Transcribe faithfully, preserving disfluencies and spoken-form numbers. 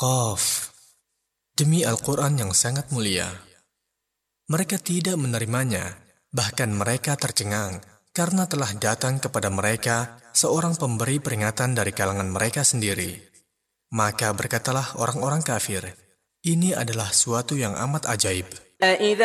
Qaf. Demi Al-Quran yang sangat mulia. Mereka tidak menerimanya, bahkan mereka tercengang, karena telah datang kepada mereka seorang pemberi peringatan dari kalangan mereka sendiri. Maka berkatalah orang-orang kafir, ini adalah suatu yang amat ajaib.